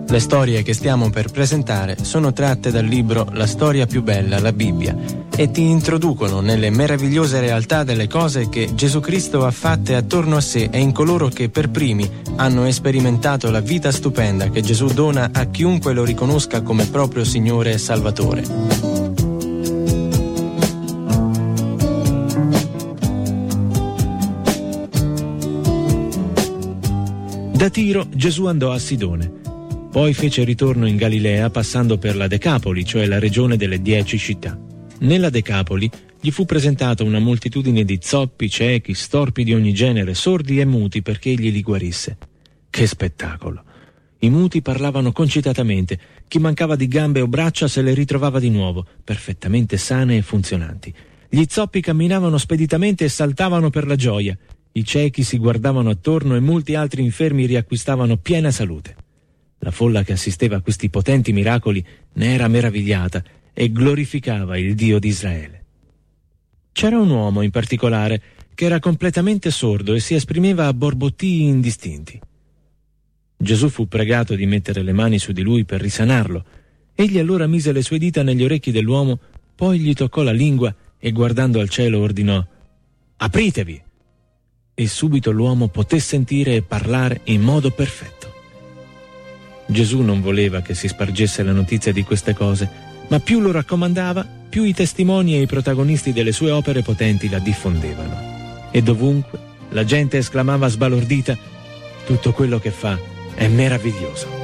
Le storie che stiamo per presentare sono tratte dal libro La storia più bella, la Bibbia, e ti introducono nelle meravigliose realtà delle cose che Gesù Cristo ha fatte attorno a sé e in coloro che per primi hanno sperimentato la vita stupenda che Gesù dona a chiunque lo riconosca come proprio Signore e Salvatore. Da Tiro Gesù andò a Sidone. Poi fece ritorno in Galilea passando per la Decapoli, cioè la regione delle 10 città. Nella Decapoli gli fu presentata una moltitudine di zoppi, ciechi, storpi di ogni genere, sordi e muti perché egli li guarisse. Che spettacolo! I muti parlavano concitatamente, chi mancava di gambe o braccia se le ritrovava di nuovo, perfettamente sane e funzionanti. Gli zoppi camminavano speditamente e saltavano per la gioia. I ciechi si guardavano attorno e molti altri infermi riacquistavano piena salute. La folla che assisteva a questi potenti miracoli ne era meravigliata e glorificava il Dio di Israele. C'era un uomo in particolare che era completamente sordo e si esprimeva a borbottii indistinti. Gesù fu pregato di mettere le mani su di lui per risanarlo. Egli allora mise le sue dita negli orecchi dell'uomo, poi gli toccò la lingua e guardando al cielo ordinò: «Apritevi!» E subito l'uomo poté sentire e parlare in modo perfetto. Gesù non voleva che si spargesse la notizia di queste cose, ma più lo raccomandava, più i testimoni e i protagonisti delle sue opere potenti la diffondevano. E dovunque la gente esclamava sbalordita: «Tutto quello che fa è meraviglioso».